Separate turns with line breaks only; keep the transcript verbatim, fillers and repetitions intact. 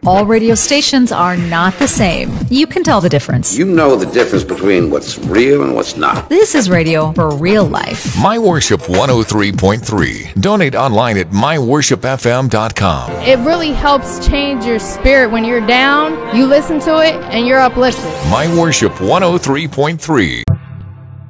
All radio stations are not the same. You can tell the difference.
You know the difference between what's real and what's not.
This is radio for real life.
My Worship one oh three point three. Donate online at my worship f m dot com.
It really helps change your spirit when you're down. You listen to it and you're uplifted.
My Worship one oh three point three.